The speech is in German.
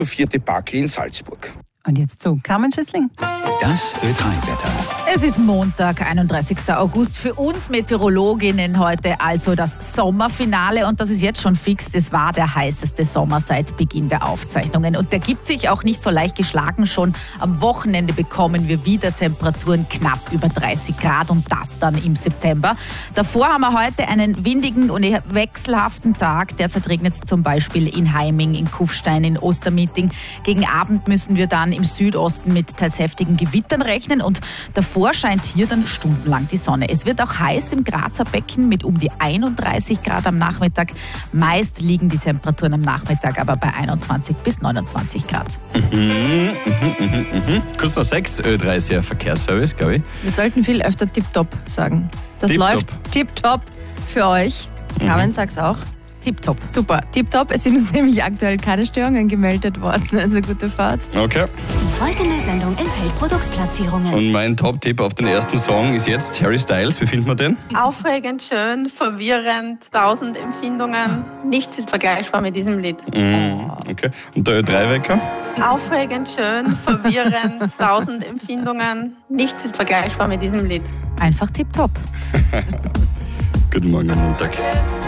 4. Bakel in Salzburg. Und jetzt zu Carmen Schissling. Das Ö3-Wetter. Es ist Montag, 31. August. Für uns Meteorologinnen heute also das Sommerfinale. Und das ist jetzt schon fix. Das war der heißeste Sommer seit Beginn der Aufzeichnungen. Und der gibt sich auch nicht so leicht geschlagen. Schon am Wochenende bekommen wir wieder Temperaturen knapp über 30 Grad. Und das dann im September. Davor haben wir heute einen windigen und eher wechselhaften Tag. Derzeit regnet es zum Beispiel in Heiming, in Kufstein, in Ostermeeting. Gegen Abend müssen wir dann im Südosten mit teils heftigen Gewittern rechnen und davor scheint hier dann stundenlang die Sonne. Es wird auch heiß im Grazer Becken mit um die 31 Grad am Nachmittag. Meist liegen die Temperaturen am Nachmittag aber bei 21 bis 29 Grad. Kurz nach 6, Ö3 ist ja Verkehrsservice, glaube ich. Wir sollten viel öfter Tipptopp sagen. Das Tipptopp. läuft Tipptopp für euch. Carmen, sag's auch. Tipptopp. Super, tipptopp. Es sind uns nämlich aktuell keine Störungen gemeldet worden. Also gute Fahrt. Okay. Die folgende Sendung enthält Produktplatzierungen. Und mein Top-Tipp auf den ersten Song ist jetzt Harry Styles. Wie finden wir den? Aufregend, schön, verwirrend, 1000 Empfindungen. Nichts ist vergleichbar mit diesem Lied. Okay. Und der Ö3-Wecker? Aufregend, schön, verwirrend, 1000 Empfindungen. Nichts ist vergleichbar mit diesem Lied. Einfach tipptopp. Guten Morgen am Montag.